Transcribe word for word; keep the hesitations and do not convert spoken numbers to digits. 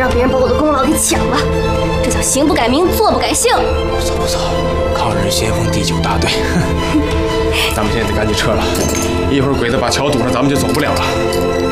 让别人把我的功劳给抢了，这叫行不改名，坐不改姓。 不错不错，抗日先锋第九大队，咱们现在得赶紧撤了，一会儿鬼子把桥堵上，咱们就走不了了。